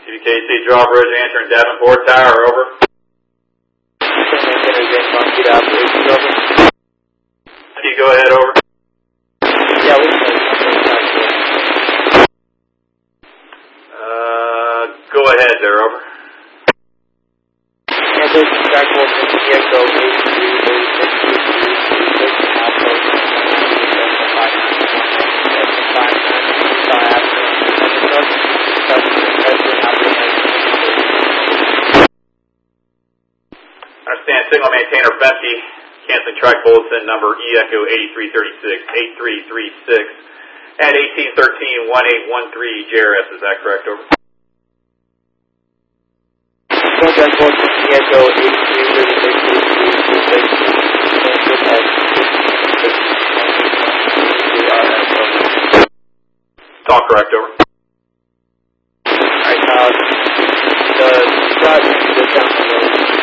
CDKC Drawbridge answering Davenport Tower, over. Go ahead, over. Yeah, we can. Go ahead there, over. And this is Jack Wolf from Echo 8386. Understand signal maintainer Betsy. Canceling track bulletin number E-Echo 8336, 8336 at 1813-1813 JRS, is that correct, over? Jack Wolf from E-Echo 8336, Talk correct, over. Alright, the shot is down the road.